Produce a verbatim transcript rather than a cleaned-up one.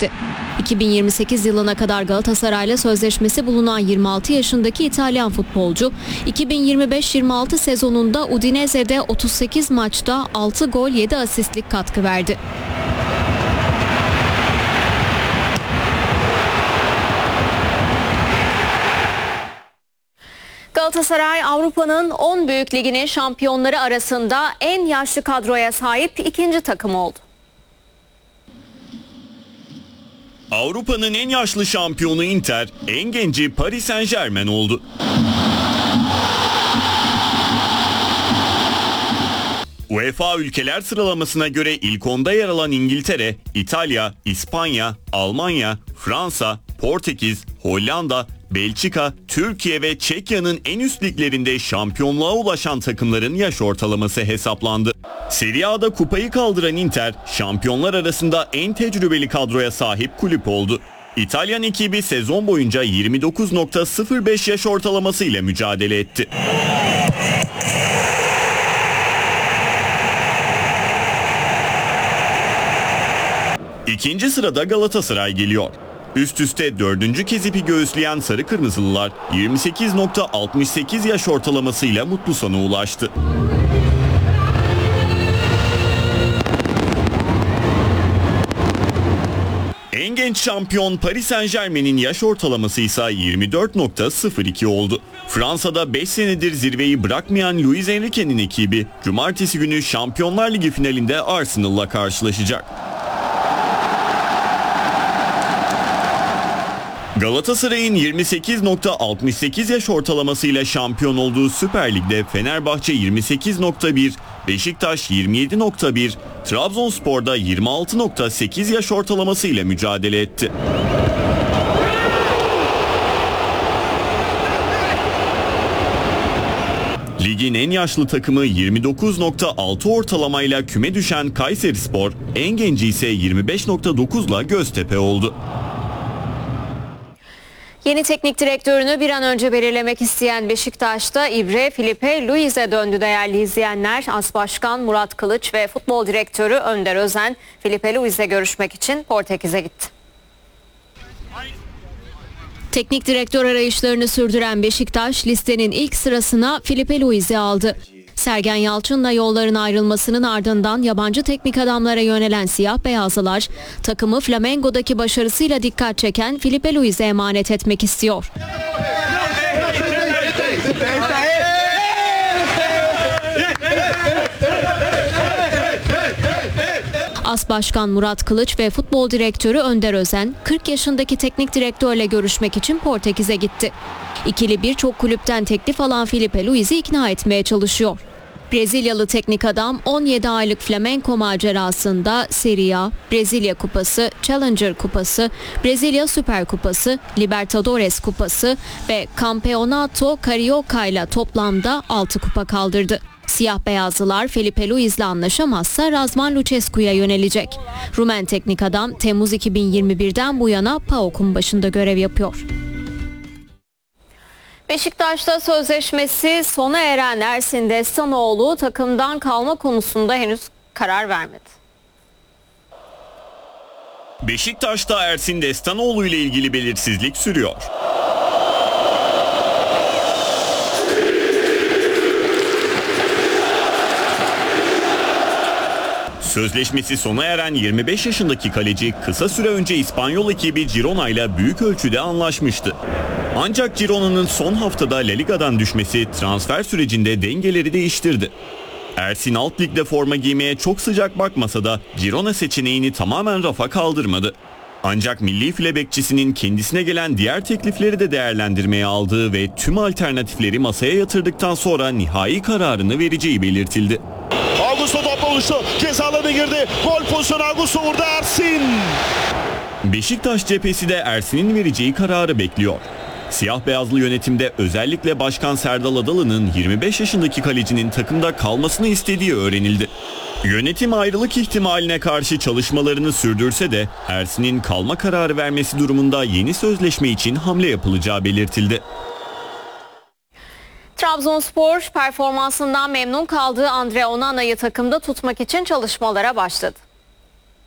etti. iki bin yirmi sekiz yılına kadar Galatasaray'la sözleşmesi bulunan yirmi altı yaşındaki İtalyan futbolcu, iki bin yirmi beş yirmi altı sezonunda Udinese'de otuz sekiz maçta altı gol yedi asistlik katkı verdi. Galatasaray Avrupa'nın on büyük liginin şampiyonları arasında en yaşlı kadroya sahip ikinci takım oldu. Avrupa'nın en yaşlı şampiyonu Inter, en genci Paris Saint-Germain oldu. UEFA ülkeler sıralamasına göre ilk onda yer alan İngiltere, İtalya, İspanya, Almanya, Fransa, Portekiz, Hollanda, Belçika, Türkiye ve Çekya'nın en üst liglerinde şampiyonluğa ulaşan takımların yaş ortalaması hesaplandı. Serie A'da kupayı kaldıran Inter, şampiyonlar arasında en tecrübeli kadroya sahip kulüp oldu. İtalyan ekibi sezon boyunca yirmi dokuz nokta sıfır beş yaş ortalaması ile mücadele etti. İkinci sırada Galatasaray geliyor. Üst üste dördüncü kez ipi göğüsleyen Sarı Kırmızılılar yirmi sekiz nokta altmış sekiz yaş ortalamasıyla mutlu sona ulaştı. En genç şampiyon Paris Saint-Germain'in yaş ortalaması ise yirmi dört nokta sıfır iki oldu. Fransa'da beş senedir zirveyi bırakmayan Luis Enrique'nin ekibi cumartesi günü Şampiyonlar Ligi finalinde Arsenal'la karşılaşacak. Galatasaray'ın yirmi sekiz nokta altmış sekiz yaş ortalamasıyla şampiyon olduğu Süper Lig'de Fenerbahçe yirmi sekiz nokta bir, Beşiktaş yirmi yedi nokta bir, Trabzonspor'da yirmi altı nokta sekiz yaş ortalamasıyla mücadele etti. Ligin en yaşlı takımı yirmi dokuz nokta altı ortalamayla küme düşen Kayserispor, en genci ise yirmi beş nokta dokuzla Göztepe oldu. Yeni teknik direktörünü bir an önce belirlemek isteyen Beşiktaş'ta ibre Filipe Luiz'e döndü değerli izleyenler. As Başkan Murat Kılıç ve futbol direktörü Önder Özen Filipe Luiz'le görüşmek için Portekiz'e gitti. Teknik direktör arayışlarını sürdüren Beşiktaş listenin ilk sırasına Filipe Luiz'i aldı. Sergen Yalçın'la yolların ayrılmasının ardından yabancı teknik adamlara yönelen siyah beyazlılar takımı Flamengo'daki başarısıyla dikkat çeken Filipe Luiz'e emanet etmek istiyor. As Başkan Murat Kılıç ve futbol direktörü Önder Özen kırk yaşındaki teknik direktörle görüşmek için Portekiz'e gitti. İkili birçok kulüpten teklif alan Filipe Luiz'i ikna etmeye çalışıyor. Brezilyalı teknik adam on yedi aylık Flamengo macerasında Serie A, Brezilya Kupası, Challenger Kupası, Brezilya Süper Kupası, Libertadores Kupası ve Campeonato Carioca ile toplamda altı kupa kaldırdı. Siyah beyazlılar Filipe Luiz'le anlaşamazsa Razvan Lucescu'ya yönelecek. Rumen teknik adam Temmuz iki bin yirmi birden bu yana PAOK'un başında görev yapıyor. Beşiktaş'ta sözleşmesi sona eren Ersin Destanoğlu takımdan kalma konusunda henüz karar vermedi. Beşiktaş'ta Ersin Destanoğlu ile ilgili belirsizlik sürüyor. Sözleşmesi sona eren yirmi beş yaşındaki kaleci kısa süre önce İspanyol ekibi Girona ile büyük ölçüde anlaşmıştı. Ancak Girona'nın son haftada La Liga'dan düşmesi transfer sürecinde dengeleri değiştirdi. Ersin alt ligde forma giymeye çok sıcak bakmasa da Girona seçeneğini tamamen rafa kaldırmadı. Ancak milli file bekçisinin kendisine gelen diğer teklifleri de değerlendirmeye aldığı ve tüm alternatifleri masaya yatırdıktan sonra nihai kararını vereceği belirtildi. Augusto top oluştu. Ceza alanına girdi. Gol pozisyonu Augusto vurdu Ersin. Beşiktaş cephesi de Ersin'in vereceği kararı bekliyor. Siyah beyazlı yönetimde özellikle Başkan Serdal Adalı'nın yirmi beş yaşındaki kalecinin takımda kalmasını istediği öğrenildi. Yönetim ayrılık ihtimaline karşı çalışmalarını sürdürse de Ersin'in kalma kararı vermesi durumunda yeni sözleşme için hamle yapılacağı belirtildi. Trabzonspor performansından memnun kaldığı Andre Onana'yı takımda tutmak için çalışmalara başladı.